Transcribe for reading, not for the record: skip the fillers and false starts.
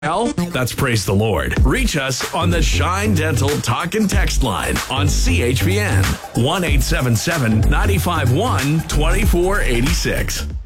That's praise the Lord. Reach us on the Shine Dental Talk and Text line on CHPN 1-877-951-2486.